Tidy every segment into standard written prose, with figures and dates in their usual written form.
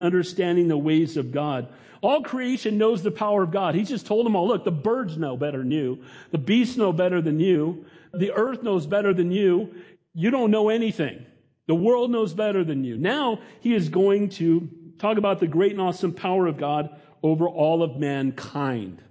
understanding the ways of God. All creation knows the power of God. He just told them all, look, the birds know better than you. The beasts know better than you. The earth knows better than you. You don't know anything. The world knows better than you. Now he is going to talk about the great and awesome power of God over all of mankind.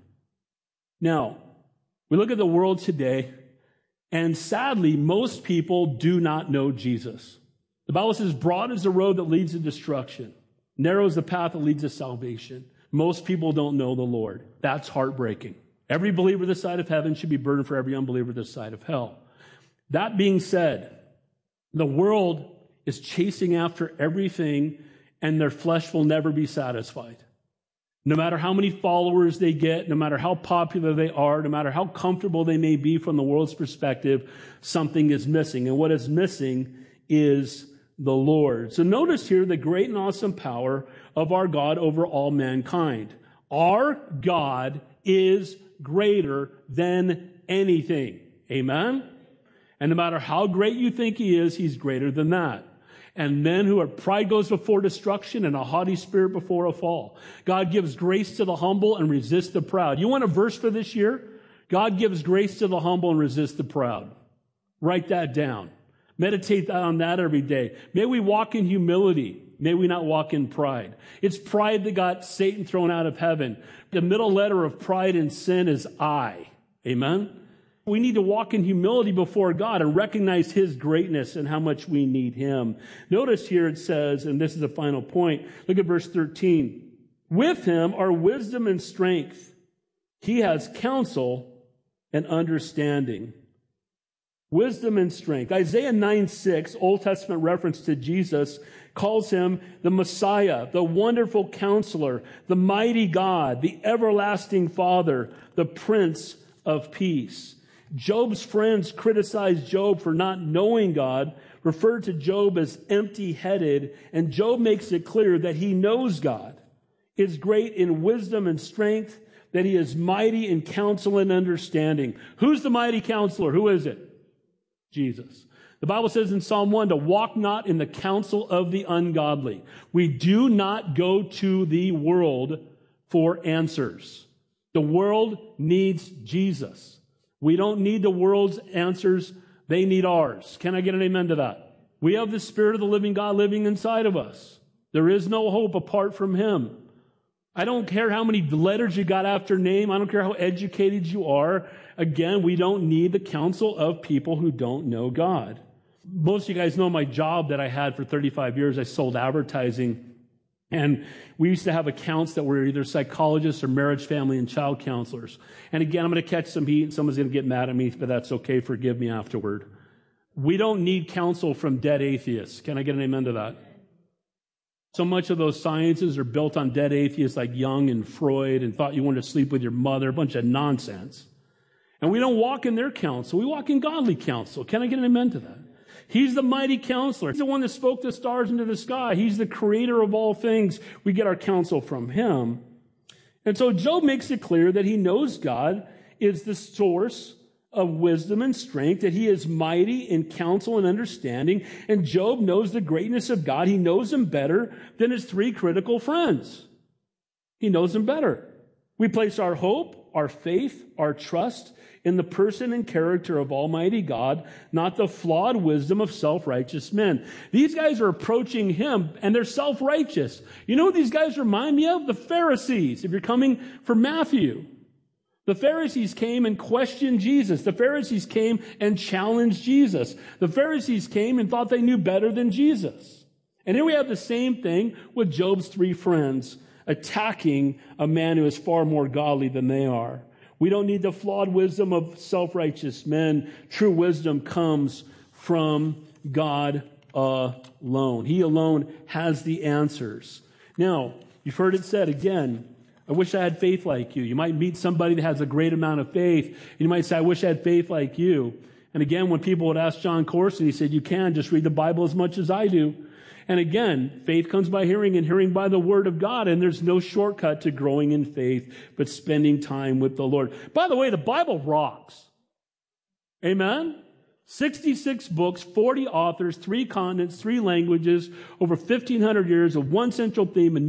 Now, we look at the world today, and sadly, most people do not know Jesus. The Bible says, broad is the road that leads to destruction. Narrow is the path that leads to salvation. Most people don't know the Lord. That's heartbreaking. Every believer this side of heaven should be burdened for every unbeliever this side of hell. That being said, the world is chasing after everything, and their flesh will never be satisfied. No matter how many followers they get, no matter how popular they are, no matter how comfortable they may be from the world's perspective, something is missing. And what is missing is the Lord. So notice here the great and awesome power of our God over all mankind. Our God is greater than anything. Amen? And no matter how great you think he is, he's greater than that. And men who are pride goes before destruction and a haughty spirit before a fall. God gives grace to the humble and resists the proud. You want a verse for this year? God gives grace to the humble and resists the proud. Write that down. Meditate on that every day. May we walk in humility. May we not walk in pride. It's pride that got Satan thrown out of heaven. The middle letter of pride and sin is I. Amen? We need to walk in humility before God and recognize his greatness and how much we need him. Notice here it says, and this is the final point, look at verse 13. With him are wisdom and strength. He has counsel and understanding. Wisdom and strength. Isaiah 9:6, Old Testament reference to Jesus, calls him the Messiah, the wonderful counselor, the mighty God, the everlasting Father, the Prince of Peace. Job's friends criticized Job for not knowing God, referred to Job as empty-headed, and Job makes it clear that he knows God, is great in wisdom and strength, that he is mighty in counsel and understanding. Who's the mighty counselor? Who is it? Jesus. The Bible says in Psalm 1 to walk not in the counsel of the ungodly. We do not go to the world for answers. The world needs Jesus. We don't need the world's answers. They need ours. Can I get an amen to that? We have the Spirit of the living God living inside of us. There is no hope apart from him. I don't care how many letters you got after name. I don't care how educated you are. Again, we don't need the counsel of people who don't know God. Most of you guys know my job that I had for 35 years. I sold advertising. And we used to have accounts that were either psychologists or marriage, family, and child counselors. And again, I'm going to catch some heat and someone's going to get mad at me, but that's okay. Forgive me afterward. We don't need counsel from dead atheists. Can I get an amen to that? So much of those sciences are built on dead atheists like Jung and Freud and thought you wanted to sleep with your mother, a bunch of nonsense. And we don't walk in their counsel. We walk in godly counsel. Can I get an amen to that? He's the mighty counselor. He's the one that spoke the stars into the sky. He's the creator of all things. We get our counsel from him. And so Job makes it clear that he knows God is the source of wisdom and strength, that he is mighty in counsel and understanding. And Job knows the greatness of God. He knows him better than his three critical friends. He knows him better. We place our hope, our faith, our trust in the person and character of Almighty God, not the flawed wisdom of self-righteous men. These guys are approaching him, and they're self-righteous. You know what these guys remind me of? The Pharisees, if you're coming from Matthew. The Pharisees came and questioned Jesus. The Pharisees came and challenged Jesus. The Pharisees came and thought they knew better than Jesus. And here we have the same thing with Job's three friends attacking a man who is far more godly than they are. We don't need the flawed wisdom of self-righteous men. True wisdom comes from God alone. He alone has the answers. Now, you've heard it said again, I wish I had faith like you. You might meet somebody that has a great amount of faith, and you might say, I wish I had faith like you. And again, when people would ask John Corson, he said, you can just read the Bible as much as I do. And again, faith comes by hearing and hearing by the word of God. And there's no shortcut to growing in faith, but spending time with the Lord. By the way, the Bible rocks. Amen? 66 books, 40 authors, 3 continents, 3 languages, over 1,500 years of one central theme and